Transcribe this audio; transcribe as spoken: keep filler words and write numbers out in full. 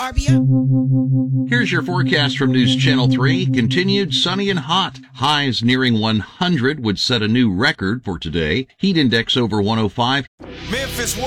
Arbia. Here's your forecast from News Channel three. Continued sunny and hot. Highs nearing one hundred would set a new record for today. Heat index over one oh five. Memphis.